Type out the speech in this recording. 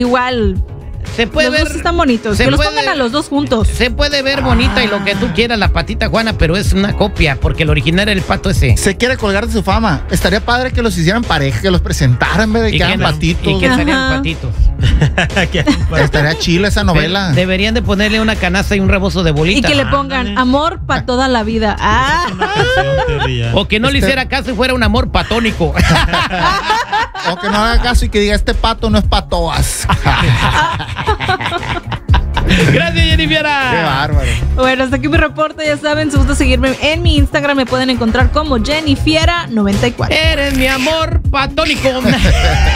igual. Se puede los ver. dos están bonitos. Se Que los puede- pongan a los dos juntos. Se puede ver bonita y lo que tú quieras la patita Juana, pero es una copia, porque el original era el pato ese. Se quiere colgar de su fama. Estaría padre que los hicieran pareja, que los presentaran en vez de que eran patitos. Y que Ajá. serían patitos. Estaría chila esa novela. Deberían de ponerle una canasta y un rebozo de Y bolitas. que le pongan amor para toda la vida. O que no le hiciera caso y fuera un amor patónico. O que no haga caso y que diga, este pato no es patoas. Gracias, Jennifer. Qué bárbaro. Bueno, hasta aquí mi reporte. Ya saben, si gusta seguirme en mi Instagram, me pueden encontrar como Jennifiera94. Eres mi amor patónico.